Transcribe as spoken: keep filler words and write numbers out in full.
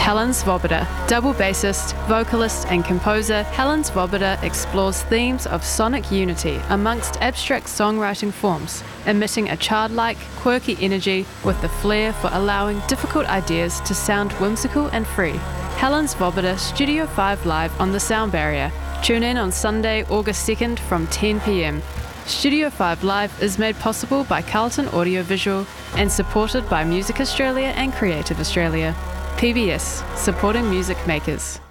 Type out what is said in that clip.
Helen Svoboda. Double bassist, vocalist and composer, Helen Svoboda explores themes of sonic unity amongst abstract songwriting forms, emitting a childlike, quirky energy with the flair for allowing difficult ideas to sound whimsical and free. Helen Svoboda, Studio five Live on the Sound Barrier. Tune in on Sunday, August second from ten p m. Studio five Live is made possible by Carlton Audiovisual and supported by Music Australia and Creative Australia. P B S, supporting music makers.